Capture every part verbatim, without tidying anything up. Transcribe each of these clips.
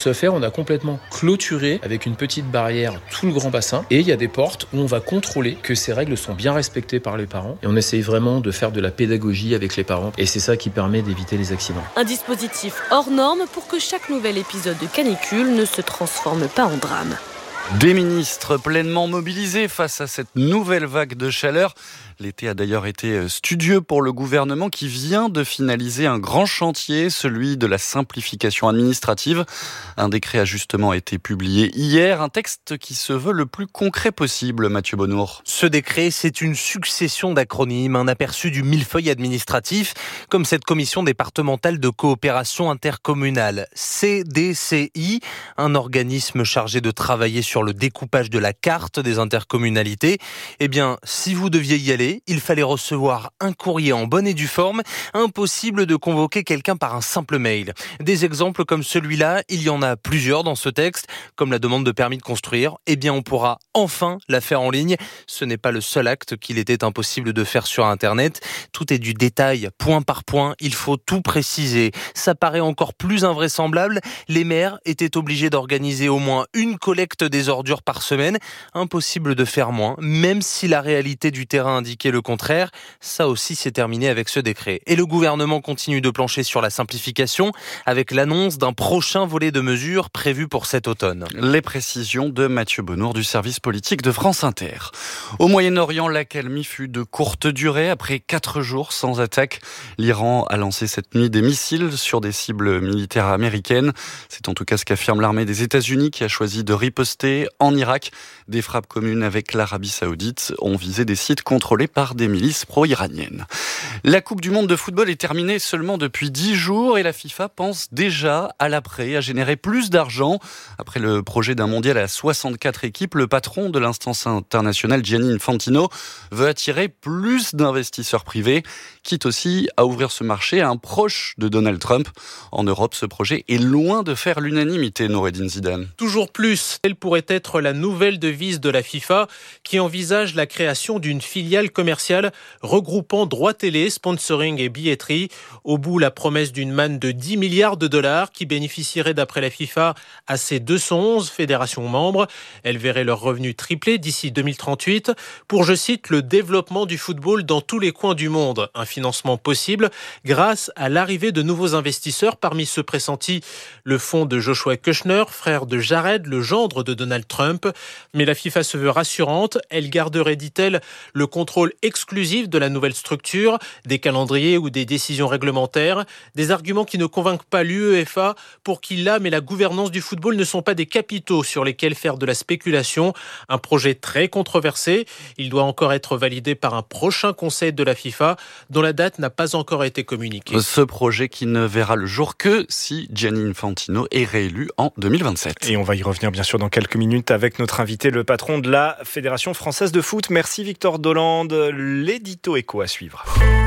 ce faire, on a complètement clôturé avec une petite barrière tout le grand bassin et il y a des portes où on va contrôler que ces règles sont bien respectées par les parents et on essaye vraiment de faire de la pédagogie avec les parents et c'est ça qui permet d'éviter les accidents. Un dispositif hors norme pour que chaque nouvel épisode de canicule ne se transforme pas en drame. Des ministres pleinement mobilisés face à cette nouvelle vague de chaleur. L'été a d'ailleurs été studieux pour le gouvernement qui vient de finaliser un grand chantier, celui de la simplification administrative. Un décret a justement été publié hier, un texte qui se veut le plus concret possible, Mathieu Bonnour. Ce décret, c'est une succession d'acronymes, un aperçu du millefeuille administratif, comme cette commission départementale de coopération intercommunale, C D C I, un organisme chargé de travailler sur le découpage de la carte des intercommunalités. Eh bien, si vous deviez y aller, il fallait recevoir un courrier en bonne et due forme. Impossible de convoquer quelqu'un par un simple mail. Des exemples comme celui-là, il y en a plusieurs dans ce texte, comme la demande de permis de construire. Eh bien, on pourra enfin la faire en ligne. Ce n'est pas le seul acte qu'il était impossible de faire sur Internet. Tout est du détail, point par point. Il faut tout préciser. Ça paraît encore plus invraisemblable. Les maires étaient obligés d'organiser au moins une collecte des ordures par semaine. Impossible de faire moins, même si la réalité du terrain indiquait le contraire. Ça aussi, c'est terminé avec ce décret. Et le gouvernement continue de plancher sur la simplification avec l'annonce d'un prochain volet de mesures prévu pour cet automne. Les précisions de Mathieu Bonnour du service politique de France Inter. Au Moyen-Orient, l'accalmie fut de courte durée. Après quatre jours sans attaque, l'Iran a lancé cette nuit des missiles sur des cibles militaires américaines. C'est en tout cas ce qu'affirme l'armée des États-Unis qui a choisi de riposter en Irak. Des frappes communes avec l'Arabie Saoudite ont visé des sites contrôlés par des milices pro-iraniennes. La Coupe du Monde de football est terminée seulement depuis dix jours et la FIFA pense déjà à l'après, à générer plus d'argent. Après le projet d'un mondial à soixante-quatre équipes, le patron de l'instance internationale, Gianni Infantino, veut attirer plus d'investisseurs privés, quitte aussi à ouvrir ce marché à un proche de Donald Trump. En Europe, ce projet est loin de faire l'unanimité, Noureddine Zidane. Toujours plus, elle pourrait être la nouvelle devise de la FIFA qui envisage la création d'une filiale commerciale regroupant droits télé, sponsoring et billetterie. Au bout, la promesse d'une manne de dix milliards de dollars qui bénéficierait d'après la FIFA à ses deux cent onze fédérations membres. Elle verrait leurs revenus tripler d'ici deux mille trente-huit pour, je cite, le développement du football dans tous les coins du monde. Un financement possible grâce à l'arrivée de nouveaux investisseurs, parmi ceux pressentis le fonds de Joshua Kushner, frère de Jared, le gendre de Donald Trump. Mais la FIFA se veut rassurante. Elle garderait, dit-elle, le contrôle exclusif de la nouvelle structure, des calendriers ou des décisions réglementaires, des arguments qui ne convainquent pas l'UEFA pour qui l'âme et la gouvernance du football ne sont pas des capitaux sur lesquels faire de la spéculation. Un projet très controversé. Il doit encore être validé par un prochain conseil de la FIFA dont la date n'a pas encore été communiquée. Ce projet qui ne verra le jour que si Gianni Infantino est réélu en deux mille vingt-sept. Et on va y revenir bien sûr dans quelques minutes avec notre invité, le patron de la Fédération française de foot. Merci Victor Dolande. L'édito écho à suivre.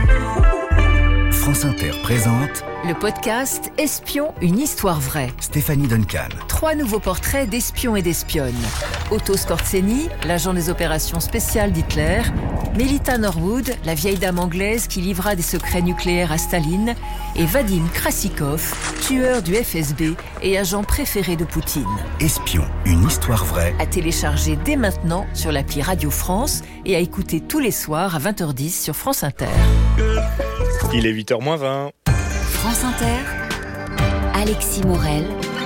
France Inter présente le podcast Espion, une histoire vraie. Stéphanie Duncan. Trois nouveaux portraits d'espions et d'espionnes. Otto Skorzeny, l'agent des opérations spéciales d'Hitler. Melita Norwood, la vieille dame anglaise qui livra des secrets nucléaires à Staline. Et Vadim Krasikov, tueur du F S B et agent préféré de Poutine. Espion, une histoire vraie. À télécharger dès maintenant sur l'appli Radio France et à écouter tous les soirs à vingt heures dix sur France Inter. Il est huit heures moins vingt. France Inter, Alexis Morel,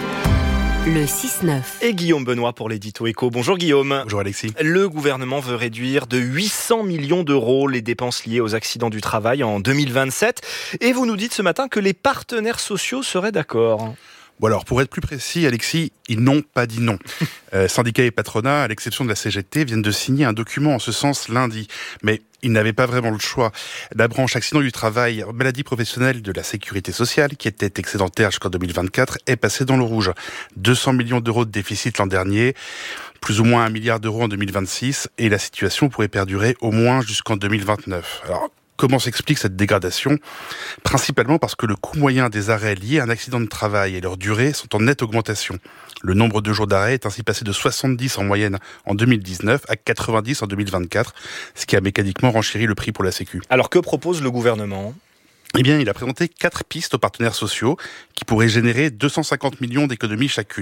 le six neuf. Et Guillaume Benoît pour l'édito écho. Bonjour Guillaume. Bonjour Alexis. Le gouvernement veut réduire de huit cents millions d'euros les dépenses liées aux accidents du travail en deux mille vingt-sept. Et vous nous dites ce matin que les partenaires sociaux seraient d'accord. Bon alors, pour être plus précis, Alexis, ils n'ont pas dit non. Euh, syndicats et patronats, à l'exception de la C G T, viennent de signer un document en ce sens lundi. Mais ils n'avaient pas vraiment le choix. La branche accident du travail, maladie professionnelle de la sécurité sociale, qui était excédentaire jusqu'en deux mille vingt-quatre, est passée dans le rouge. deux cents millions d'euros de déficit l'an dernier, plus ou moins un milliard d'euros en deux mille vingt-six, et la situation pourrait perdurer au moins jusqu'en deux mille vingt-neuf. Alors, comment s'explique cette dégradation ? Principalement parce que le coût moyen des arrêts liés à un accident de travail et leur durée sont en nette augmentation. Le nombre de jours d'arrêt est ainsi passé de soixante-dix en moyenne en deux mille dix-neuf à quatre-vingt-dix en deux mille vingt-quatre, ce qui a mécaniquement renchéri le prix pour la Sécu. Alors que propose le gouvernement ? Eh bien, il a présenté quatre pistes aux partenaires sociaux qui pourraient générer deux cent cinquante millions d'économies chacune.